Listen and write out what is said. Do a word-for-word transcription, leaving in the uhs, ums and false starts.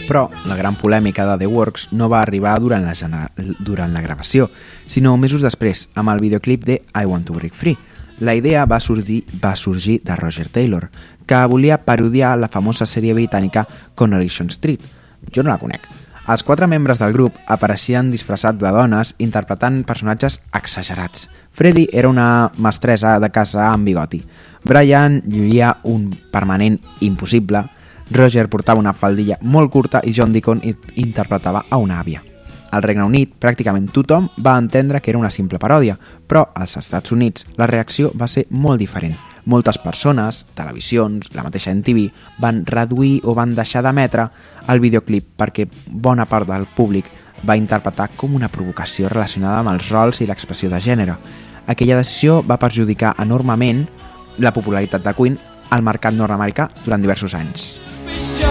Però la gran polèmica de The Works no va arribar durant la, durant la gravació, sinó mesos després, amb el videoclip de I Want to Break Free. La idea va sorgir, va sorgir de Roger Taylor, que volia parodiar la famosa sèrie britànica Coronation Street. Jo no la conec. Els quatre membres del grup apareixien disfressats de dones interpretant personatges exagerats. Freddie era una mestressa de casa amb bigoti. Brian lluïa un permanent impossible. Roger portava una faldilla molt curta i John Deacon interpretava a una àvia. Al Regne Unit, pràcticament tothom va entendre que era una simple paròdia, però als Estats Units la reacció va ser molt diferent. Moltes persones, televisions, la mateixa M T V, van reduir o van deixar d'emetre el videoclip perquè bona part del públic va interpretar com una provocació relacionada amb els rols i l'expressió de gènere. Aquella decisió va perjudicar enormement la popularitat de Queen al mercat nord-americà durant diversos anys.